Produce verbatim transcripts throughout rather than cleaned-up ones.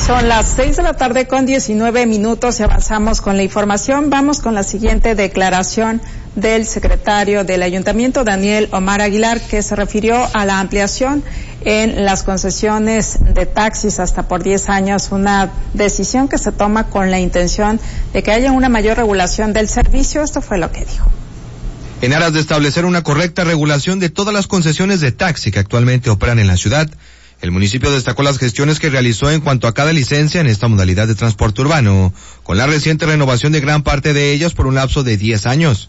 Son las seis de la tarde con diecinueve minutos y avanzamos con la información. Vamos con la siguiente declaración del secretario del Ayuntamiento, Daniel Omar Aguilar, que se refirió a la ampliación en las concesiones de taxis hasta por diez años, una decisión que se toma con la intención de que haya una mayor regulación del servicio. Esto fue lo que dijo. En aras de establecer una correcta regulación de todas las concesiones de taxi que actualmente operan en la ciudad, el municipio destacó las gestiones que realizó en cuanto a cada licencia en esta modalidad de transporte urbano, con la reciente renovación de gran parte de ellas por un lapso de diez años.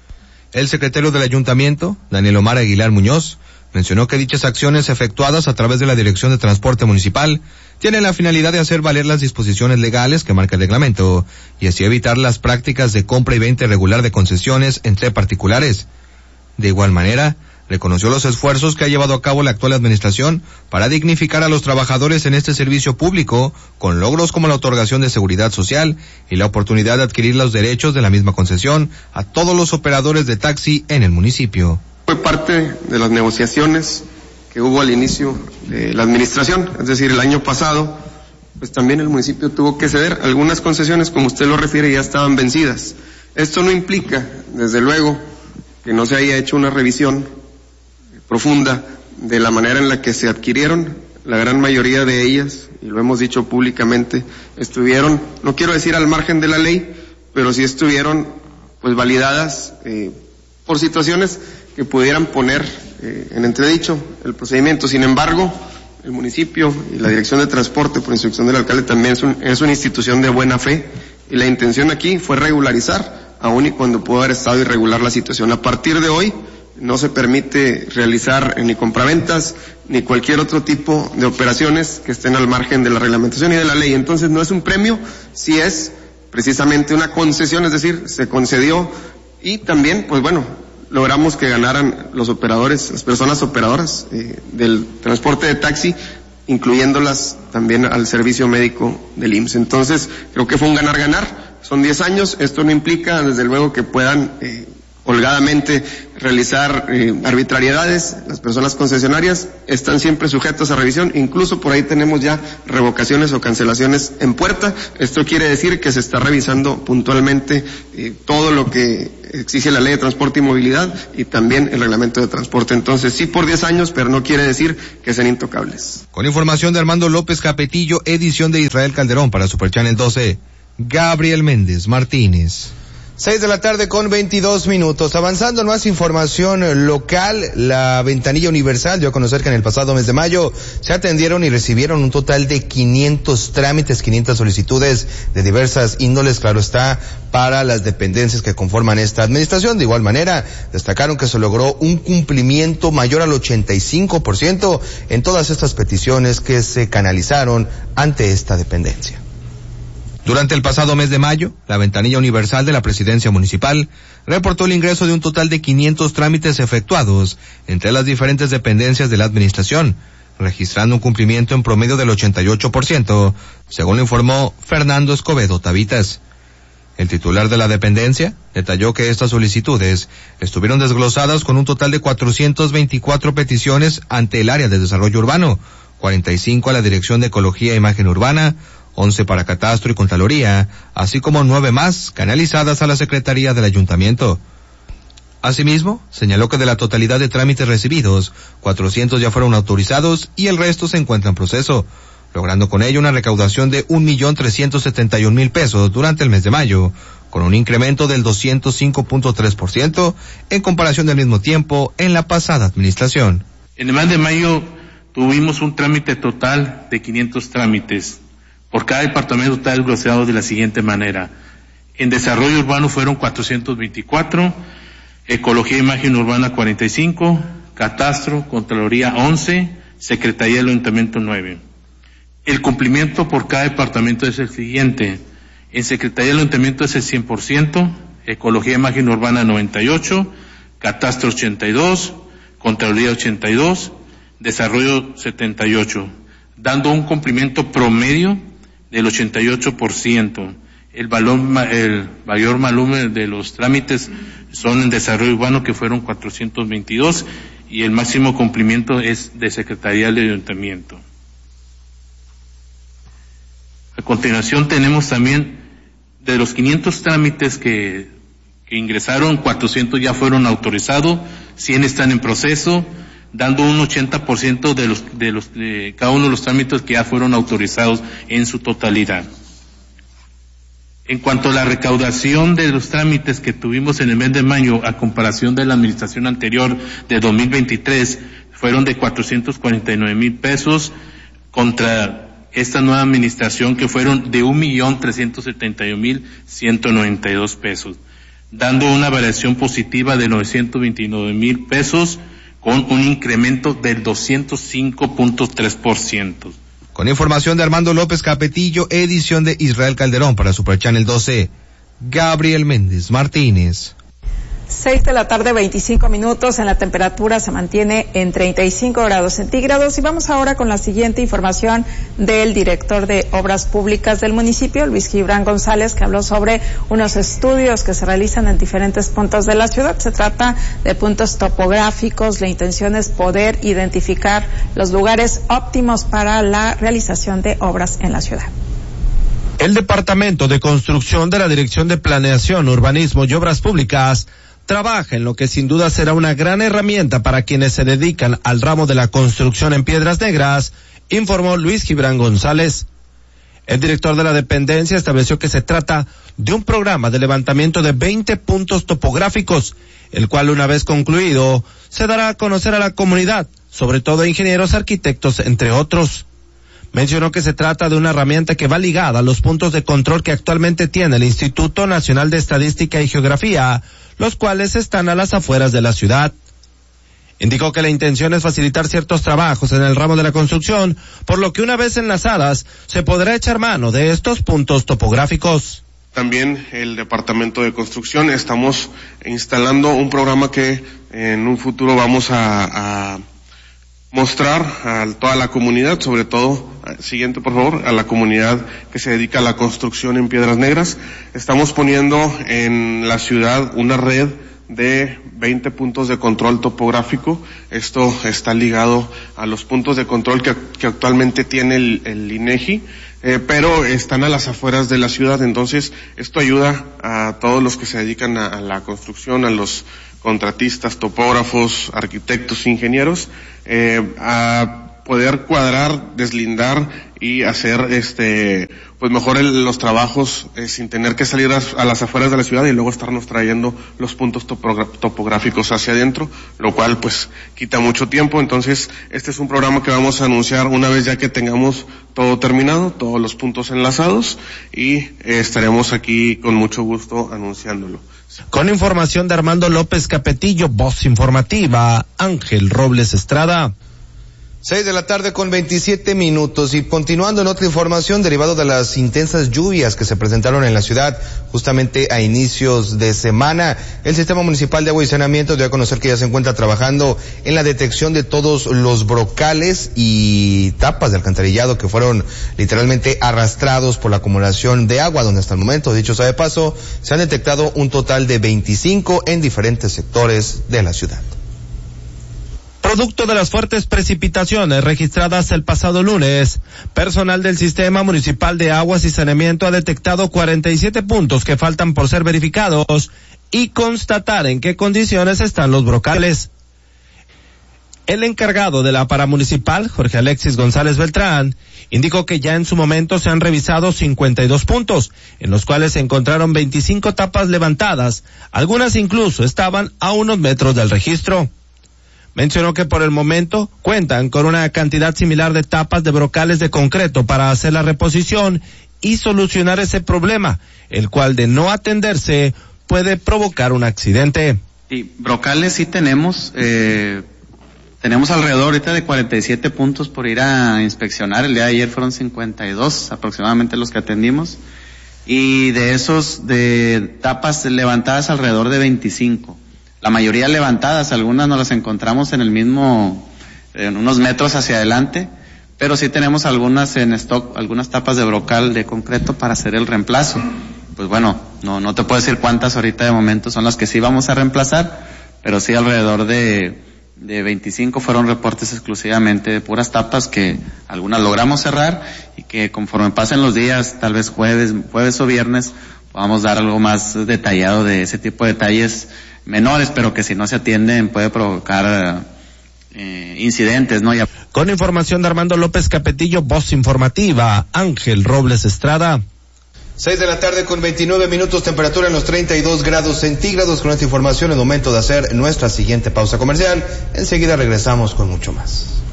El secretario del Ayuntamiento, Daniel Omar Aguilar Muñoz, mencionó que dichas acciones efectuadas a través de la Dirección de Transporte Municipal tienen la finalidad de hacer valer las disposiciones legales que marca el reglamento y así evitar las prácticas de compra y venta irregular de concesiones entre particulares. De igual manera, reconoció los esfuerzos que ha llevado a cabo la actual administración para dignificar a los trabajadores en este servicio público, con logros como la otorgación de seguridad social y la oportunidad de adquirir los derechos de la misma concesión a todos los operadores de taxi en el municipio. Fue parte de las negociaciones que hubo al inicio de la administración, es decir, el año pasado, pues también el municipio tuvo que ceder. Algunas concesiones, como usted lo refiere, ya estaban vencidas. Esto no implica, desde luego, que no se haya hecho una revisión profunda de la manera en la que se adquirieron. La gran mayoría de ellas, y lo hemos dicho públicamente, estuvieron, no quiero decir al margen de la ley, pero sí estuvieron pues validadas eh, por situaciones que pudieran poner eh, en entredicho el procedimiento. Sin embargo, el municipio y la Dirección de Transporte, por instrucción del alcalde, también es, un, es una institución de buena fe, y la intención aquí fue regularizar, aun y cuando pudo haber estado irregular la situación. A partir de hoy, no se permite realizar ni compraventas ni cualquier otro tipo de operaciones que estén al margen de la reglamentación y de la ley. Entonces no es un premio, sí es precisamente una concesión, es decir, se concedió y también, pues bueno, logramos que ganaran los operadores, las personas operadoras eh, del transporte de taxi, incluyéndolas también al servicio médico del I M S S. Entonces creo que fue un ganar-ganar, son diez años, esto no implica desde luego que puedan eh, holgadamente realizar eh, arbitrariedades. Las personas concesionarias están siempre sujetas a revisión, incluso por ahí tenemos ya revocaciones o cancelaciones en puerta. Esto quiere decir que se está revisando puntualmente eh, todo lo que exige la Ley de Transporte y Movilidad y también el Reglamento de Transporte. Entonces sí por diez años, pero no quiere decir que sean intocables. Con información de Armando López Capetillo, edición de Israel Calderón para Super Channel doce, Gabriel Méndez Martínez. Seis de la tarde con veintidós minutos. Avanzando en más información local, la Ventanilla Universal dio a conocer que en el pasado mes de mayo se atendieron y recibieron un total de quinientos trámites, quinientas solicitudes de diversas índoles, claro está, para las dependencias que conforman esta administración. De igual manera, destacaron que se logró un cumplimiento mayor al ochenta y cinco por ciento en todas estas peticiones que se canalizaron ante esta dependencia. Durante el pasado mes de mayo, la Ventanilla Universal de la Presidencia Municipal reportó el ingreso de un total de quinientos trámites efectuados entre las diferentes dependencias de la administración, registrando un cumplimiento en promedio del ochenta y ocho por ciento, según lo informó Fernando Escobedo Tavitas. El titular de la dependencia detalló que estas solicitudes estuvieron desglosadas con un total de cuatrocientas veinticuatro peticiones ante el área de desarrollo urbano, cuarenta y cinco a la Dirección de Ecología e Imagen Urbana, once para Catastro y Contraloría, así como nueve más canalizadas a la Secretaría del Ayuntamiento. Asimismo, señaló que de la totalidad de trámites recibidos, cuatrocientos ya fueron autorizados y el resto se encuentra en proceso, logrando con ello una recaudación de un millón trescientos setenta y un mil pesos durante el mes de mayo, con un incremento del doscientos cinco punto tres por ciento en comparación del mismo tiempo en la pasada administración. En el mes de mayo tuvimos un trámite total de quinientos trámites. Por cada departamento está desglosado de la siguiente manera. En desarrollo urbano fueron cuatrocientos veinticuatro, Ecología e Imagen Urbana cuarenta y cinco, Catastro, Contraloría once, Secretaría del Ayuntamiento nueve. El cumplimiento por cada departamento es el siguiente. En Secretaría del Ayuntamiento es el cien por ciento, Ecología e Imagen Urbana noventa y ocho, Catastro ochenta y dos, Contraloría ochenta y dos, Desarrollo setenta y ocho, dando un cumplimiento promedio del ochenta y ocho por ciento. El valor, el mayor volumen de los trámites son en desarrollo urbano, que fueron cuatrocientos veintidós, y el máximo cumplimiento es de Secretaría del Ayuntamiento. A continuación tenemos también, de los quinientos trámites que, que ingresaron, cuatrocientos ya fueron autorizados, cien están en proceso, dando un ochenta por ciento de los, de los, de cada uno de los trámites que ya fueron autorizados en su totalidad. En cuanto a la recaudación de los trámites que tuvimos en el mes de mayo, a comparación de la administración anterior de dos mil veintitrés, fueron de cuatrocientos cuarenta y nueve mil pesos contra esta nueva administración que fueron de un millón trescientos setenta y un mil ciento noventa y dos pesos, dando una variación positiva de novecientos veintinueve mil pesos con un incremento del doscientos cinco punto tres por ciento. Con información de Armando López Capetillo, edición de Israel Calderón para Super Channel doce, Gabriel Méndez Martínez. Seis de la tarde, veinticinco minutos, en la temperatura se mantiene en treinta y cinco grados centígrados y vamos ahora con la siguiente información del director de Obras Públicas del municipio, Luis Gibran González, que habló sobre unos estudios que se realizan en diferentes puntos de la ciudad. Se trata de puntos topográficos. La intención es poder identificar los lugares óptimos para la realización de obras en la ciudad. El Departamento de Construcción de la Dirección de Planeación, Urbanismo y Obras Públicas trabaja en lo que sin duda será una gran herramienta para quienes se dedican al ramo de la construcción en Piedras Negras, informó Luis Gibran González. El director de la dependencia estableció que se trata de un programa de levantamiento de veinte puntos topográficos, el cual una vez concluido se dará a conocer a la comunidad, sobre todo a ingenieros, arquitectos, entre otros. Mencionó que se trata de una herramienta que va ligada a los puntos de control que actualmente tiene el Instituto Nacional de Estadística y Geografía, los cuales están a las afueras de la ciudad. Indicó que la intención es facilitar ciertos trabajos en el ramo de la construcción, por lo que una vez enlazadas se podrá echar mano de estos puntos topográficos. También el Departamento de Construcción estamos instalando un programa que en un futuro vamos a, a mostrar a toda la comunidad, sobre todo, siguiente por favor, a la comunidad que se dedica a la construcción en Piedras Negras. Estamos poniendo en la ciudad una red de veinte puntos de control topográfico. Esto está ligado a los puntos de control que, que actualmente tiene el, el INEGI, eh, pero están a las afueras de la ciudad. Entonces, esto ayuda a todos los que se dedican a, a la construcción, a los contratistas, topógrafos, arquitectos, ingenieros, eh, a poder cuadrar, deslindar y hacer este pues mejor el, los trabajos eh, sin tener que salir a, a las afueras de la ciudad y luego estarnos trayendo los puntos topogra- topográficos hacia adentro, lo cual pues quita mucho tiempo. Entonces este es un programa que vamos a anunciar una vez ya que tengamos todo terminado, todos los puntos enlazados, y eh, estaremos aquí con mucho gusto anunciándolo. Con información de Armando López Capetillo, voz informativa, Ángel Robles Estrada. Seis de la tarde con veintisiete minutos y continuando en otra información derivado de las intensas lluvias que se presentaron en la ciudad justamente a inicios de semana, el Sistema Municipal de Agua y Saneamiento dio a conocer que ya se encuentra trabajando en la detección de todos los brocales y tapas de alcantarillado que fueron literalmente arrastrados por la acumulación de agua, donde hasta el momento, dicho sea de paso, se han detectado un total de veinticinco en diferentes sectores de la ciudad. Producto de las fuertes precipitaciones registradas el pasado lunes, personal del Sistema Municipal de Aguas y Saneamiento ha detectado cuarenta y siete puntos que faltan por ser verificados y constatar en qué condiciones están los brocales. El encargado de la paramunicipal, Jorge Alexis González Beltrán, indicó que ya en su momento se han revisado cincuenta y dos puntos, en los cuales se encontraron veinticinco tapas levantadas, algunas incluso estaban a unos metros del registro. Mencionó que por el momento cuentan con una cantidad similar de tapas de brocales de concreto para hacer la reposición y solucionar ese problema, el cual de no atenderse puede provocar un accidente. Sí, brocales sí tenemos, eh, tenemos alrededor ahorita de cuarenta y siete puntos por ir a inspeccionar. El día de ayer fueron cincuenta y dos aproximadamente los que atendimos, y de esos de tapas levantadas alrededor de veinticinco. La mayoría levantadas, algunas nos las encontramos en el mismo, en unos metros hacia adelante, pero sí tenemos algunas en stock, algunas tapas de brocal de concreto para hacer el reemplazo. Pues bueno, no, no te puedo decir cuántas ahorita de momento son las que sí vamos a reemplazar, pero sí alrededor de, de veinticinco fueron reportes exclusivamente de puras tapas que algunas logramos cerrar y que conforme pasen los días, tal vez jueves, jueves o viernes, podamos dar algo más detallado de ese tipo de detalles menores, pero que si no se atienden puede provocar eh, incidentes, ¿no? Ya... Con información de Armando López Capetillo, voz informativa, Ángel Robles Estrada. Seis de la tarde con veintinueve minutos, temperatura en los treinta y dos grados centígrados. Con esta información es momento de hacer nuestra siguiente pausa comercial. Enseguida regresamos con mucho más.